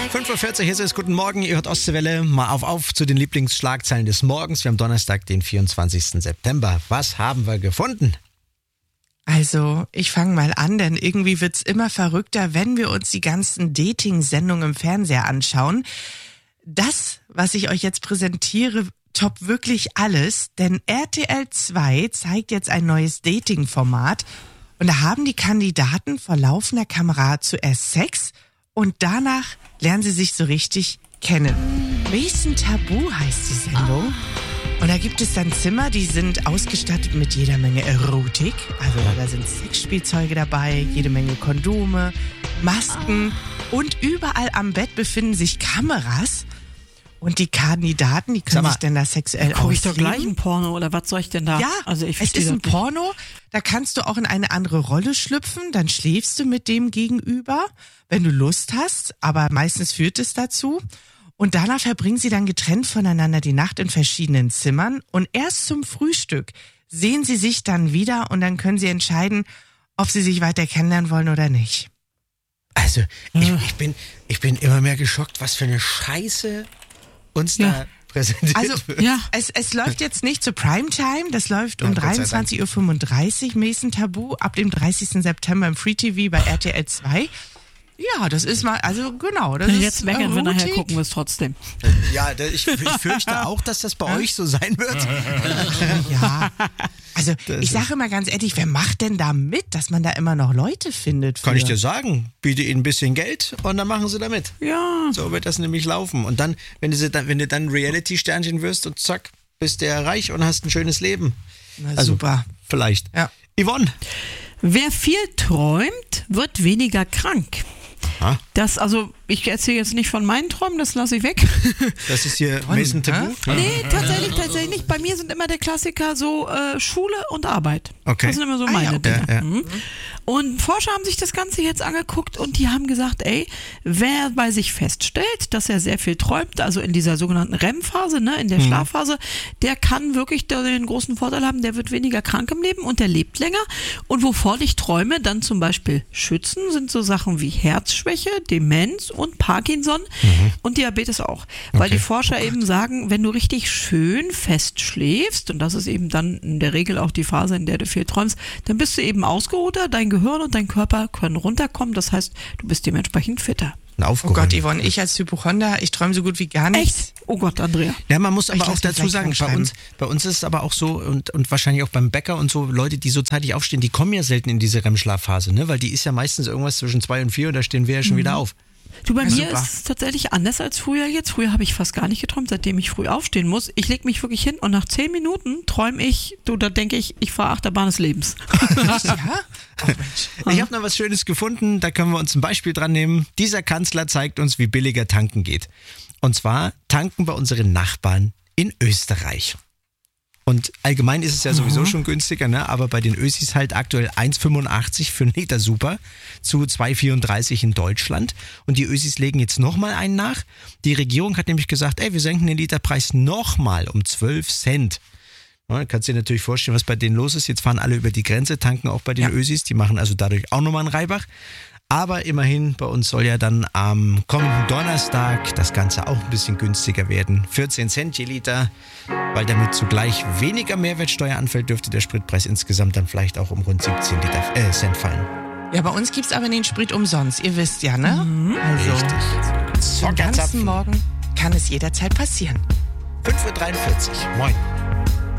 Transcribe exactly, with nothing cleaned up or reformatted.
fünf Uhr vierzig ist es, guten Morgen, ihr hört Ostseewelle, mal auf auf zu den Lieblingsschlagzeilen des Morgens. Wir haben Donnerstag, den vierundzwanzigsten September. Was haben wir gefunden? Also, ich fange mal an, denn irgendwie wird's immer verrückter, wenn wir uns die ganzen Dating-Sendungen im Fernseher anschauen. Das, was ich euch jetzt präsentiere, toppt wirklich alles, denn R T L zwei zeigt jetzt ein neues Dating-Format und da haben die Kandidaten vor laufender Kamera zuerst Sex und danach lernen sie sich so richtig kennen. Mason Tabu heißt die Sendung. Und da gibt es dann Zimmer, die sind ausgestattet mit jeder Menge Erotik. Also da sind Sexspielzeuge dabei, jede Menge Kondome, Masken und überall am Bett befinden sich Kameras. Und die Kandidaten, die können mal, sich denn da sexuell Guck ich doch ausleben. gleich ein Porno oder was soll ich denn da? Ja, also ich es ist ein das nicht. Porno, da kannst du auch in eine andere Rolle schlüpfen, dann schläfst du mit dem Gegenüber, wenn du Lust hast, aber meistens führt es dazu. Und danach verbringen sie dann getrennt voneinander die Nacht in verschiedenen Zimmern und erst zum Frühstück sehen sie sich dann wieder und dann können sie entscheiden, ob sie sich weiter kennenlernen wollen oder nicht. Also, ich, ich, bin, ich bin immer mehr geschockt, was für eine Scheiße uns Ja. da präsentiert Also wird. Ja. es, es läuft jetzt nicht zu Primetime, das läuft um Ja, Gott sei Dank. dreiundzwanzig Uhr fünfunddreißig, Mason Tabu, ab dem dreißigsten September im Free T V bei R T L zwei. Ja, das ist mal, also genau, das ist Jetzt meckern wir nachher, Erotik. gucken wir es trotzdem. Ja, da- ich, ich fürchte auch, dass das bei euch so sein wird. Ja, also Das ich ist- sage mal ganz ehrlich, wer macht denn da mit, dass man da immer noch Leute findet? Kann für? ich dir sagen, biete ihnen ein bisschen Geld und dann machen sie damit. Ja. So wird das nämlich laufen. Und dann, wenn du, sie dann, wenn du dann Reality-Sternchen wirst und zack, bist du ja reich und hast ein schönes Leben. Na, Also, super. Vielleicht. Ja. Yvonne. Wer viel träumt, wird weniger krank. Ah. Das, also, ich erzähle jetzt nicht von meinen Träumen, das lasse ich weg. Das ist hier Mason Tabu. Nee, tatsächlich, tatsächlich nicht. Bei mir sind immer der Klassiker so äh, Schule und Arbeit. Okay. Das sind immer so Ah, meine ja, okay. Dinge. Ja, ja. Mhm. Und Forscher haben sich das Ganze jetzt angeguckt und die haben gesagt, ey, wer bei sich feststellt, dass er sehr viel träumt, also in dieser sogenannten R E M-Phase, ne, in der Mhm. Schlafphase, der kann wirklich den großen Vorteil haben, der wird weniger krank im Leben und der lebt länger. Und wovor dich Träume dann zum Beispiel schützen, sind so Sachen wie Herzschwäche, Demenz und Parkinson und Diabetes auch. Weil Okay. die Forscher eben sagen, wenn du richtig schön fest schläfst, und das ist eben dann in der Regel auch die Phase, in der du viel träumst, dann bist du eben ausgeruhter, dein Gehirn und dein Körper können runterkommen, das heißt, du bist dementsprechend fitter. Oh Gott, Yvonne, ich als Hypochonder, ich träume so gut wie gar nichts. Echt? Oh Gott, Andrea. Ja, man muss Ich aber auch lass mich dazu gleich sagen, bei anschreiben. uns, bei uns ist es aber auch so und, und wahrscheinlich auch beim Bäcker und so, Leute, die so zeitig aufstehen, die kommen ja selten in diese R E M-Schlafphase, ne? Weil die ist ja meistens irgendwas zwischen zwei und vier und da stehen wir ja schon wieder auf. Du, bei Ja, mir super. ist es tatsächlich anders als früher jetzt. Früher habe ich fast gar nicht geträumt, seitdem ich früh aufstehen muss. Ich lege mich wirklich hin und nach zehn Minuten träume ich, du, da denke ich, ich fahre Achterbahn des Lebens. Ja? Oh Mensch. Ich habe noch was Schönes gefunden, da können wir uns ein Beispiel dran nehmen. Dieser Kanzler zeigt uns, wie billiger tanken geht. Und zwar tanken bei unseren Nachbarn in Österreich. Und allgemein ist es ja sowieso schon günstiger, ne? Aber bei den Ösis halt aktuell eins Komma fünfundachtzig für einen Liter Super zu zwei Komma vierunddreißig in Deutschland. Und die Ösis legen jetzt nochmal einen nach. Die Regierung hat nämlich gesagt, ey, wir senken den Literpreis nochmal um zwölf Cent. Ja, kannst dir natürlich vorstellen, was bei denen los ist. Jetzt fahren alle über die Grenze, tanken auch bei den Ja. Ösis. Die machen also dadurch auch nochmal einen Reibach. Aber immerhin, bei uns soll ja dann am kommenden Donnerstag das Ganze auch ein bisschen günstiger werden. vierzehn Cent je Liter, weil damit zugleich weniger Mehrwertsteuer anfällt, dürfte der Spritpreis insgesamt dann vielleicht auch um rund siebzehn Liter, äh, Cent fallen. Ja, bei uns gibt's aber den Sprit umsonst, ihr wisst ja, ne? Also, Richtig. den ganzen Morgen kann es jederzeit passieren. fünf Uhr dreiundvierzig. Moin.